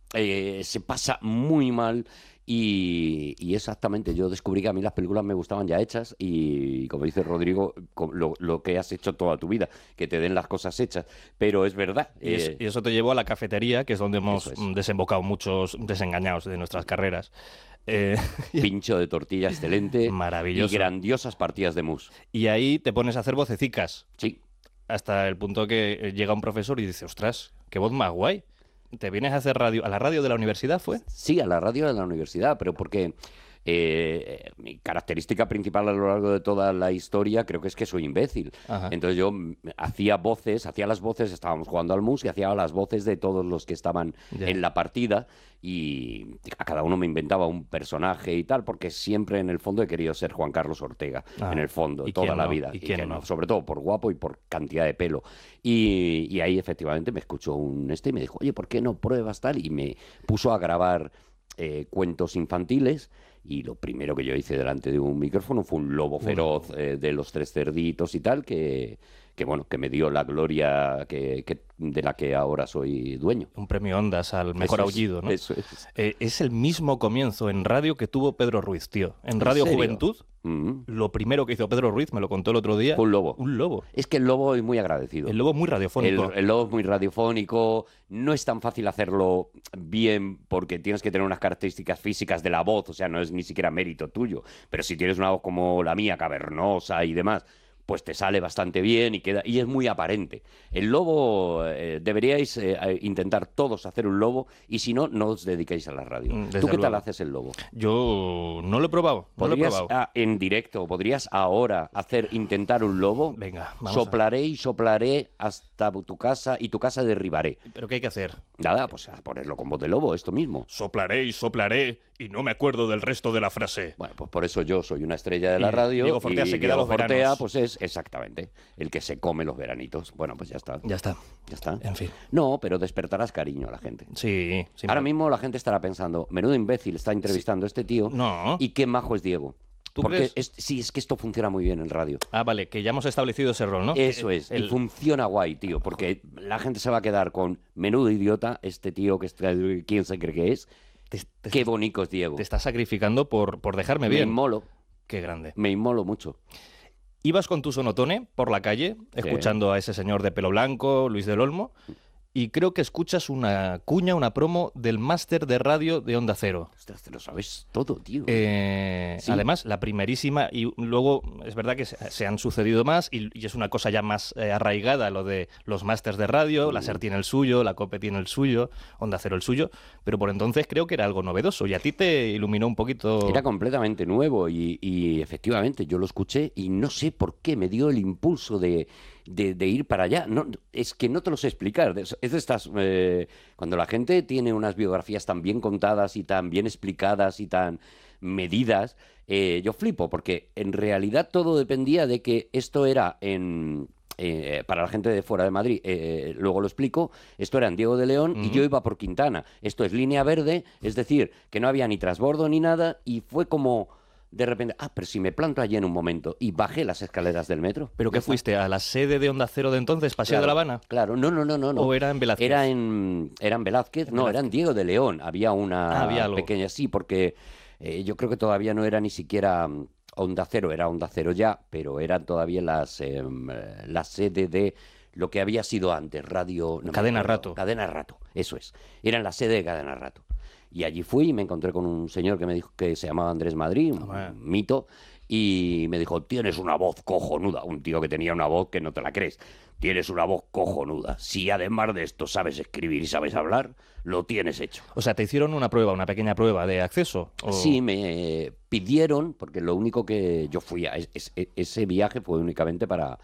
se pasa muy mal. Y exactamente, yo descubrí que a mí las películas me gustaban ya hechas y, como dice Rodrigo, lo que has hecho toda tu vida, que te den las cosas hechas. Pero es verdad, Y eso te llevó a la cafetería, que es donde eso hemos es. desembocado muchos desengañados de nuestras carreras. Eh, Pincho de tortilla excelente y Maravilloso. grandiosas partidas de mousse. Y ahí te pones a hacer vocecicas, Sí, hasta el punto que llega un profesor y dice, ostras, qué voz más guay. ¿Te vienes a hacer radio? ¿A la radio de la universidad fue? sí, a la radio de la universidad, pero porque mi característica principal a lo largo de toda la historia creo que es que soy imbécil. Ajá. Entonces yo hacía las voces, estábamos jugando al mus y hacía las voces de todos los que estaban Ya. en la partida y a cada uno me inventaba un personaje y tal, porque siempre en el fondo he querido ser Juan Carlos Ortega, Ah, en el fondo, ¿y toda quién la no? vida. ¿Y Y quién que no? sobre todo por guapo y por cantidad de pelo. Y ahí efectivamente me escuchó y me dijo, oye, ¿por qué no pruebas tal? Y me puso a grabar cuentos infantiles y lo primero que yo hice delante de un micrófono fue un lobo feroz de los tres cerditos y tal, que bueno, que me dio la gloria de la que ahora soy dueño. Un premio Ondas al mejor Eso es, aullido, ¿no? eso es. Es el mismo comienzo en radio que tuvo Pedro Ruiz, tío. En Radio serio? Juventud, Mm. lo primero que hizo Pedro Ruiz, me lo contó el otro día, Fue un lobo. un lobo. Es que el lobo es muy agradecido. El lobo muy radiofónico. El lobo es muy radiofónico, no es tan fácil hacerlo bien porque tienes que tener unas características físicas de la voz, o sea, no es ni siquiera mérito tuyo, pero si tienes una voz como la mía, cavernosa y demás, pues te sale bastante bien y es muy aparente. El lobo, deberíais intentar todos hacer un lobo y si no, no os dedicáis a la radio. Desde ¿Tú qué tal luego. haces el lobo? Yo no lo he probado, no lo he ¿Podrías probado. en directo, podrías ahora intentar un lobo? Venga, vamos Soplaré y soplaré hasta tu casa y tu casa derribaré. ¿Pero qué hay que hacer? Nada, pues a ponerlo con voz de lobo, esto mismo. Soplaré y soplaré y no me acuerdo del resto de la frase. Bueno, pues por eso yo soy una estrella de la Y radio Diego Fortea y se queda Diego los Fortea, veranos. pues es exactamente el que se come los veranitos. Bueno, pues ya está, Ya está. ya está. En fin. No, pero despertarás cariño a la gente. Sí, sí. Ahora mismo la gente estará pensando, menudo imbécil está entrevistando a este tío No. y qué majo es Diego. ¿Tú Porque crees? sí, es que esto funciona muy bien en radio. Ah, vale, que ya hemos establecido ese rol, ¿no? Eso es, y El- funciona guay, tío, porque la gente se va a quedar con menudo idiota, este tío que está, ¿quién se cree que es? te- Qué bonito es Diego. Te estás sacrificando por dejarme Me bien. inmolo, Qué grande. me inmolo mucho. Ibas con tu sonotone por la calle, escuchando a ese señor de pelo blanco, Luis del Olmo, y creo que escuchas una cuña, una promo del máster de radio de Onda Cero. Ostras, te lo sabes todo, tío. Sí. Además, la primerísima, y luego es verdad que se han sucedido más, y es una cosa ya más arraigada, lo de los másters de radio, la SER tiene el suyo, la COPE tiene el suyo, Onda Cero el suyo, pero por entonces creo que era algo novedoso, y a ti te iluminó un poquito. Era completamente nuevo y efectivamente yo lo escuché y no sé por qué me dio el impulso de ir para allá. No, es que no te lo sé explicar. Es de estas, cuando la gente tiene unas biografías tan bien contadas y tan bien explicadas y tan medidas, yo flipo, porque en realidad todo dependía de que esto era para la gente de fuera de Madrid, luego lo explico, esto era en Diego de León y yo iba por Quintana. Esto es línea verde, es decir, que no había ni transbordo ni nada y fue como de repente, pero si me planto allí en un momento y bajé las escaleras del metro. ¿Pero Ya qué está. fuiste? ¿A la sede de Onda Cero de entonces, Paseo de la Habana? Claro, no. ¿O era en Velázquez? Era en Velázquez, no, era en Diego de León. Había una Había algo. pequeña, sí, porque yo creo que todavía no era ni siquiera Onda Cero, era Onda Cero ya, pero eran todavía la sede de lo que había sido antes, Radio... no me Cadena acuerdo. Rato. Cadena Rato, eso es. Era la sede de Cadena Rato. Y allí fui y me encontré con un señor que me dijo que se llamaba Andrés Madrid, un Hombre. mito, y me dijo, tienes una voz cojonuda. Un tío que tenía una voz que no te la crees. Tienes una voz cojonuda. Si además de esto sabes escribir y sabes hablar, lo tienes hecho. O sea, ¿te hicieron una prueba, una pequeña prueba de acceso? ¿O- Sí, me pidieron, porque lo único que yo fui a ese viaje fue únicamente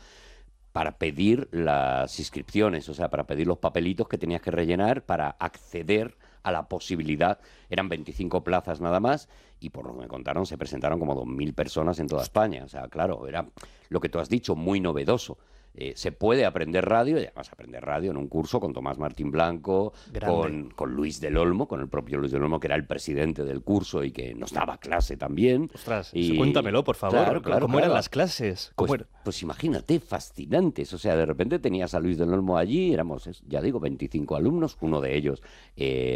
para pedir las inscripciones, o sea, para pedir los papelitos que tenías que rellenar para acceder a la posibilidad. Eran 25 plazas nada más y por lo que me contaron se presentaron como 2.000 personas en toda España. O sea, claro, era lo que tú has dicho, muy novedoso. Se puede aprender radio, y además aprender radio en un curso con Tomás Martín Blanco, Grande. con Luis del Olmo, con el propio Luis del Olmo, que era el presidente del curso y que nos daba clase también. Ostras, Y- cuéntamelo, por favor. Claro, ¿Cómo claro. eran las clases? ¿Cómo Pues, era? pues imagínate, fascinantes. O sea, de repente tenías a Luis del Olmo allí, éramos, ya digo, 25 alumnos, uno de ellos